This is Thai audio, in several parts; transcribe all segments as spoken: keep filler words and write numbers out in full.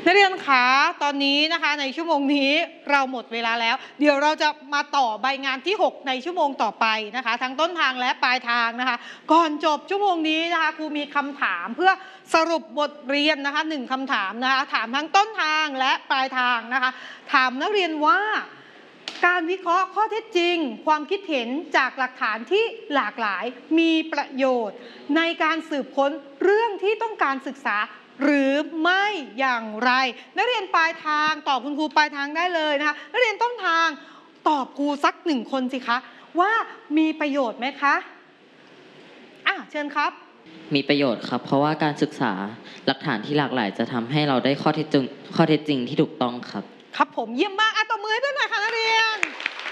นักเรียนคะตอนนี้นะคะในชั่วโมงนี้เราหมดเวลาแล้วเดี๋ยวเราจะมาต่อใบงานที่หกในชั่วโมงต่อไปนะคะทั้งต้นทางและปลายทางนะคะก่อนจบชั่วโมงนี้นะคะครูมีคำถามเพื่อสรุปบทเรียนนะคะหนึ่งคำถามนะคะถามทั้งต้นทางและปลายทางนะคะถามนักเรียนว่าการวิเคราะห์ข้อเท็จจริงความคิดเห็นจากหลักฐานที่หลากหลายมีประโยชน์ในการสืบค้นเรื่องที่ต้องการศึกษาหรือไม่อย่างไรนักเรียนปลายทางตอบคุณครูปลายทางได้เลยนะคะนักเรียนต้นทางตอบครูสักหนึ่งคนสิคะว่ามีประโยชน์ไหมคะอ่ะเชิญครับมีประโยชน์ครับเพราะว่าการศึกษาหลักฐานที่หลากหลายจะทำให้เราได้ข้อเท็จจริงข้อเท็จจริงที่ถูกต้องครับครับผมเยี่ยมมากอ่ะตบมือให้เพื่อนหน่อยค่ะนักเรียน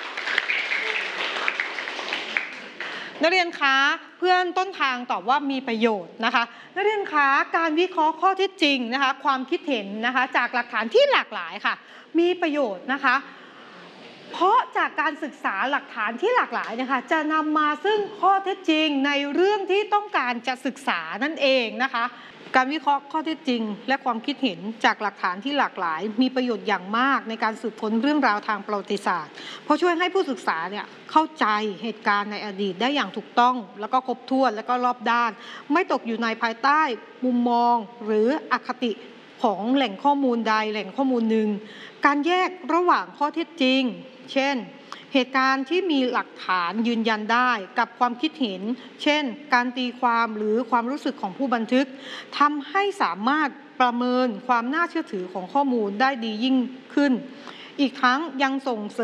นักเรียนคะเพื่อนต้นทางตอบว่ามีประโยชน์นะคะนักเรียนคะการวิเคราะห์ข้อเท็จจริงนะคะความคิดเห็นนะคะจากหลักฐานที่หลากหลายค่ะมีประโยชน์นะคะเพราะจากการศึกษาหลักฐานที่หลากหลายนะคะจะนำมาซึ่งข้อเท็จจริงในเรื่องที่ต้องการจะศึกษานั่นเองนะคะการวิเคราะห์ข้อเท็จจริงและความคิดเห็นจากหลักฐานที่หลากหลายมีประโยชน์อย่างมากในการสืบค้นเรื่องราวทางประวัติศาสตร์เพราะช่วยให้ผู้ศึกษาเนี่ยเข้าใจเหตุการณ์ในอดีตได้อย่างถูกต้องแล้วก็ครบถ้วนแล้วก็รอบด้านไม่ตกอยู่ในภายใต้มุมมองหรืออคติของแหล่งข้อมูลใดแหล่งข้อมูลหนึ่งการแยกระหว่างข้อเท็จจริงเช่นเหตุการณ์ที่มีหลักฐานยืนยันได้กับความคิดเห็นเช่นการตีความหรือความรู้สึกของผู้บันทึกทำให้สามารถประเมินความน่าเชื่อถือของข้อมูลได้ดียิ่งขึ้นอีกทั้งยังส่งเสริม